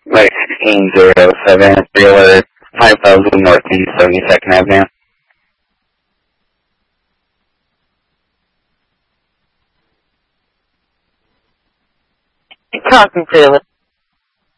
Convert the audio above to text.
like 1607, trailer 5000 Northeast 72nd Avenue. Cotton trailer.